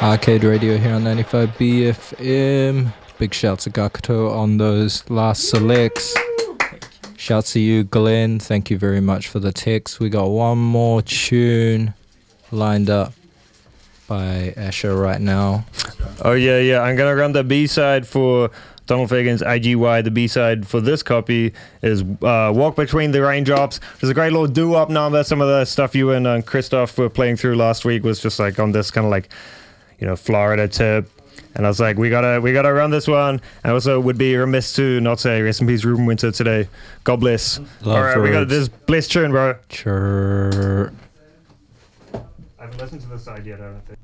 Arcade Radio here on 95 BFM. Big shouts to Gakuto on those last selects. Shouts to you, Glenn. Thank you very much for the text. We got one more tune lined up by Asher right now. Oh, yeah. I'm going to run the B-side for Donald Fagen's IGY. The B-side for this copy is Walk Between the Raindrops. There's a great little doo-wop number. Some of the stuff you and Christoph were playing through last week was just like on this kind of like, Florida tip. And I was like, we gotta run this one. And also would be remiss to not say rest in peace Ruben Winter today. God bless. Alright, we got this bliss tune, bro. Sure. I haven't listened to this side yet, I don't think.